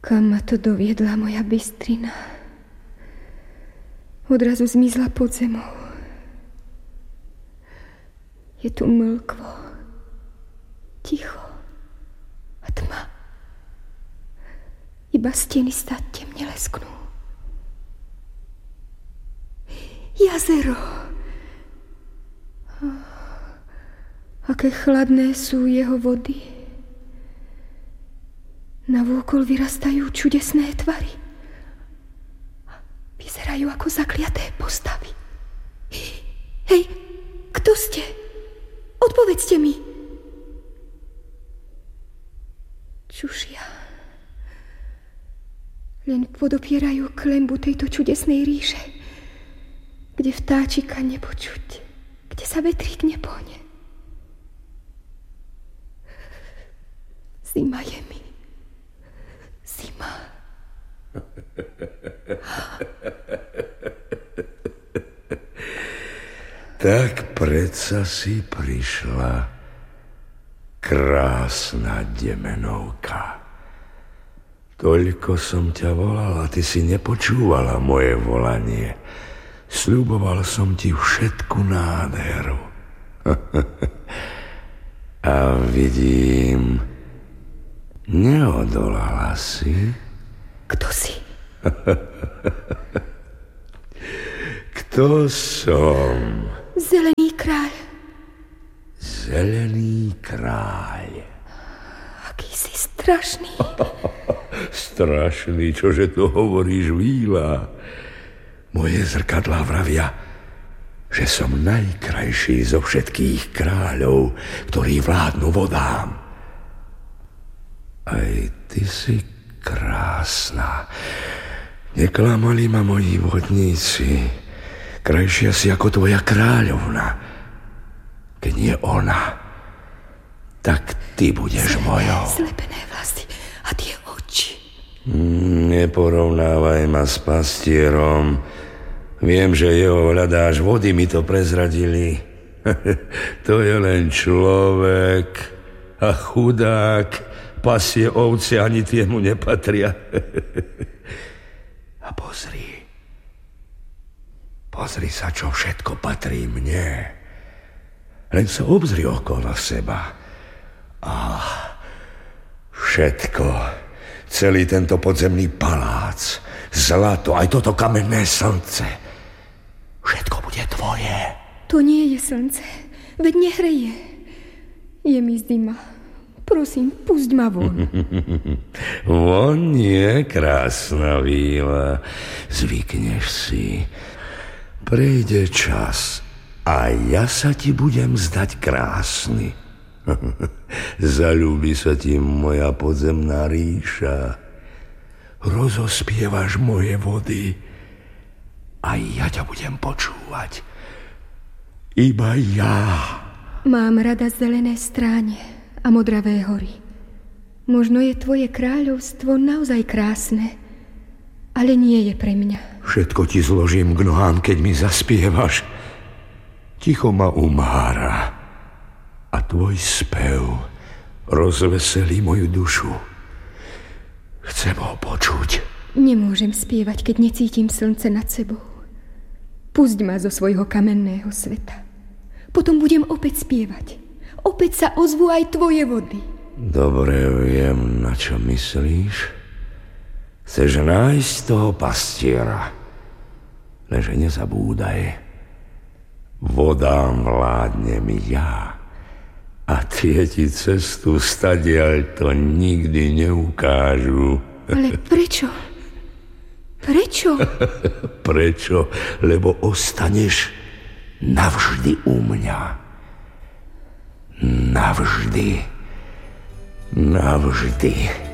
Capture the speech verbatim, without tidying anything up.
Kam ma to doviedla moja bystrina? Odrazu zmizla pod zemou. Je tu mlkvo, ticho a tma. Iba steny stať temne lesknú. Jazero. Aké chladné sú jeho vody. Navôkol vyrastajú čudesné tvary. Vyzerajú ako zakliaté postavy. Hej, kto ste? Odpovedzte mi. Čušia. Len podopierajú klembu tejto čudesnej ríše, kde vtáčika nepočuť, kde sa vetrík nepohne. Zima je mi. Zima. Tak predsa si prišla, krásna Demenovka. Toľko som ťa volal a ty si nepočúvala moje volanie. Sľuboval som ti všetku nádheru. A vidím, neodolala si. Kto si? Kto som? Zelený kráľ. Zelený kráľ. Aký si strašný. Strašný, čože to hovoríš, Víla? Moje zrkadlá vravia, že som najkrajší zo všetkých kráľov, ktorí vládnu vodám. Aj ty si krásna. Neklamali ma moji vodníci. Krajšia si ako tvoja kráľovna. Keď nie ona, tak ty budeš Zlepené, mojou. Zlepené vlasy a tie oči. Neporovnávaj ma s pastierom. Viem, že jeho hľadáš, vody mi to prezradili. To je len človek a chudák, pasie ovce, ani tie mu nepatria. A pozri, pozri sa, čo všetko patrí mne. Len sa obzri okolo seba. A všetko, celý tento podzemný palác, zlato, aj toto kamenné slnce, všetko bude tvoje. To nie je slnce, veď nehreje. Je mi zima. Prosím, pusť ma von. Von nie, krásna Víla. Zvykneš si. Prejde čas a ja sa ti budem zdať krásny. Zaľúbi sa ti moja podzemná ríša. Rozospievaš moje vody a ja ťa budem počúvať. Iba ja. Mám rada zelené stráne a modravé hory. Možno je tvoje kráľovstvo naozaj krásne, ale nie je pre mňa. Všetko ti zložím k nohám, keď mi zaspievaš. Ticho ma umára a tvoj spev rozveselí moju dušu. Chcem ho počuť. Nemôžem spievať, keď necítim slnce nad sebou. Pusť ma zo svojho kamenného sveta. Potom budem opäť spievať. Opäť sa ozvú aj tvoje vody. Dobre viem, na čo myslíš. Chceš nájsť toho pastiera. Lenže nezabúdaj. Vodám vládnem ja. A tie ti cestu stadiaľ to nikdy neukážu. Ale prečo? Prečo? Prečo? Lebo ostaneš navždy u mňa. Navždy. Navždy.